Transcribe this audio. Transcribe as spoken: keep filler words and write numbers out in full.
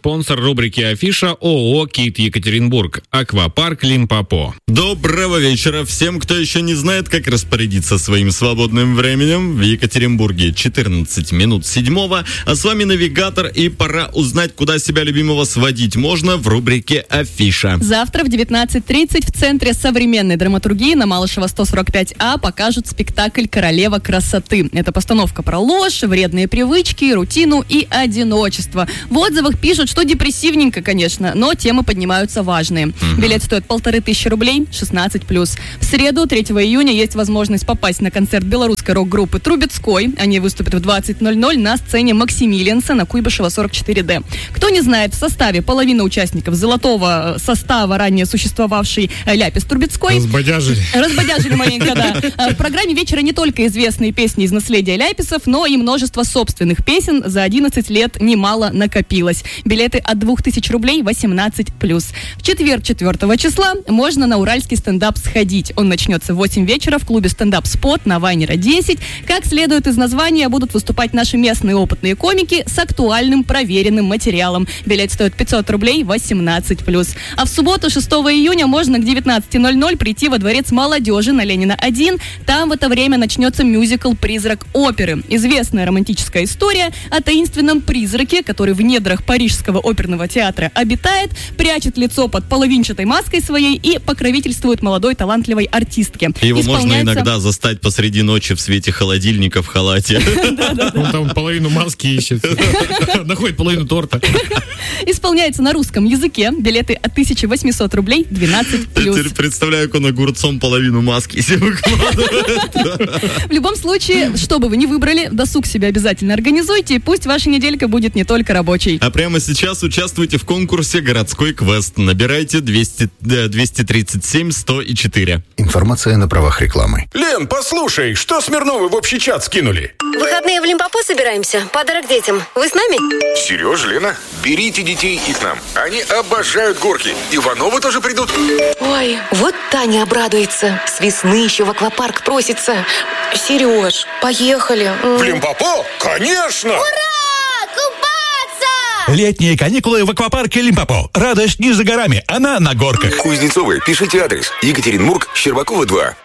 Спонсор рубрики «Афиша» ООО «Кит Екатеринбург». Аквапарк Лимпопо. Доброго вечера всем, кто еще не знает, как распорядиться своим свободным временем. В Екатеринбурге четырнадцать минут седьмого, а с вами навигатор, и пора узнать, куда себя любимого сводить можно в рубрике «Афиша». Завтра в девятнадцать тридцать в Центре современной драматургии на Малышева сто сорок пять А покажут спектакль «Королева красоты». Это постановка про ложь, вредные привычки, рутину и одиночество. В отзывах пишут, что депрессивненько, конечно, но темы поднимаются важные. Mm-hmm. Билет стоит полторы тысячи рублей, шестнадцать плюс. В среду, третьего июня, есть возможность попасть на концерт белорусской рок-группы «Трубецкой». Они выступят в двадцать ноль ноль на сцене Максимилианса на Куйбышева сорок четыре Д. Кто не знает, в составе половина участников золотого состава, ранее существовавший Ляпис Трубецкой. Разбодяжили. Разбодяжили маленько, да. В программе вечера не только известные песни из наследия Ляписов, но и множество собственных песен. За одиннадцать лет немало накопилось. Билеты от двух тысяч рублей, восемнадцать плюс. В четверг, четвёртого числа, можно на уральский стендап сходить. Он начнется в восемь вечера в клубе «Стендап Спот» на Вайнера десять. Как следует из названия, будут выступать наши местные опытные комики с актуальным проверенным материалом. Билет стоит пятьсот рублей, восемнадцать плюс. А в субботу, шестого июня, можно к девятнадцати ноль ноль прийти во Дворец молодежи на Ленина один. Там в это время начнется мюзикл «Призрак оперы». Известная романтическая история о таинственном призраке, который в недрах Парижского оперного театра обитает, прячет лицо под половинчатой маской своей и покровительствует молодой талантливой артистке. Его Исполняется... можно иногда застать посреди ночи в свете холодильника в халате. Он там половину маски ищет. Находит половину торта. Исполняется на русском языке. Билеты от тысяча восемьсот рублей, двенадцать плюс. Я теперь представляю, как он огурцом половину маски себе выкладывает. В любом случае, что бы вы ни выбрали, досуг себе обязательно организуйте, и пусть ваша неделька будет не только рабочей. А прямо сейчас участвуйте в конкурсе «Городской квест». Набирайте двести, двести тридцать семь сто четыре. Информация на правах рекламы. Лен, послушай, что Смирновы в общий чат скинули? В выходные в Лимпопо собираемся. Подарок детям. Вы с нами? Сереж, Лена, берите детей и к нам. Они обожают горки. Ивановы тоже придут. Ой, вот Таня обрадуется. С весны еще в аквапарк просится. Сереж, поехали. В Лимпопо? Конечно! Ура! Купаться! Летние каникулы в аквапарке Лимпопо. Радость не за горами, она на горках. Кузнецовы, пишите адрес. Екатеринбург, Щербакова два.